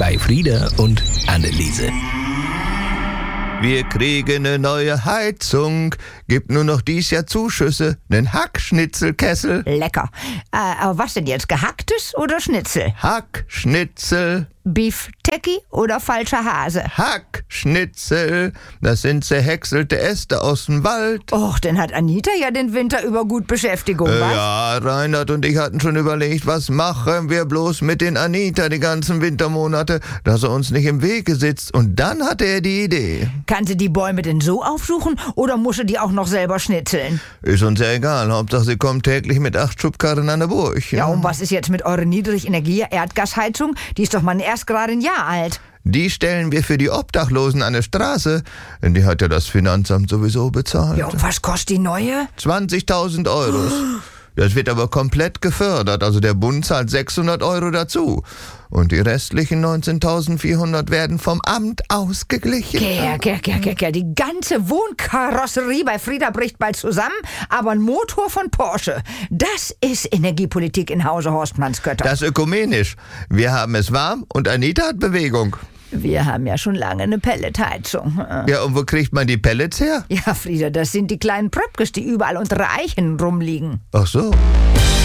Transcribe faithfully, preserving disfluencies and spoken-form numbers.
bei Frieda und Anneliese. Wir kriegen eine neue Heizung. Gibt nur noch dies Jahr Zuschüsse. Nen Hackschnitzelkessel. Lecker. Äh, aber was denn jetzt, gehacktes oder Schnitzel? Hackschnitzel. Beef Techie oder falscher Hase? Hackschnitzel. Das sind zerhäckselte Äste aus dem Wald. Och, dann hat Anita ja den Winter über gut Beschäftigung, Äh, was? ja, Reinhard und ich hatten schon überlegt, was machen wir bloß mit den Anita die ganzen Wintermonate, dass er uns nicht im Wege sitzt. Und dann hatte er die Idee. Kann sie die Bäume denn so aufsuchen oder muss sie die auch noch selber schnitzeln? Ist uns ja egal. Hauptsache, sie kommt täglich mit acht Schubkarren an der Burg. Ja, und was ist jetzt mit eurer Niedrigenergie-Erdgasheizung? Die ist doch mal erst gerade ein Jahr alt. Die stellen wir für die Obdachlosen an der Straße. Denn die hat ja das Finanzamt sowieso bezahlt. Ja, und was kostet die neue? zwanzigtausend Euro. Das wird aber komplett gefördert. Also der Bund zahlt sechshundert Euro dazu. Und die restlichen neunzehntausendvierhundert werden vom Amt ausgeglichen. Ger, ger, ger, ger, ger. Die ganze Wohnkarosserie bei Frieda bricht bald zusammen, aber ein Motor von Porsche. Das ist Energiepolitik in Hause Horstmannskötter. Das ist ökumenisch. Wir haben es warm und Anita hat Bewegung. Wir haben ja schon lange eine Pelletheizung. Ja, und wo kriegt man die Pellets her? Ja, Frieda, das sind die kleinen Pröpkes, die überall unter Eichen rumliegen. Ach so.